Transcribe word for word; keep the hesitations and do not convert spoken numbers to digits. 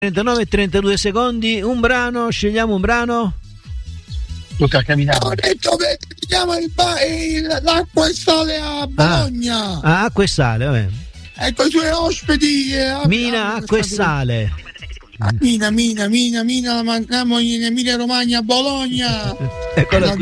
trentanove e trentadue secondi, un brano, scegliamo un brano. Tocca a capitano. Ho detto che chiama il ba- il- l'acqua e sale a Bologna. Ah, ah, acqua e sale, vabbè. Ecco i suoi ospiti. Eh, Mina, acqua e sale. Mina, Mina, Mina, Mina, la mandiamo in Emilia Romagna, Bologna. Eccola qui.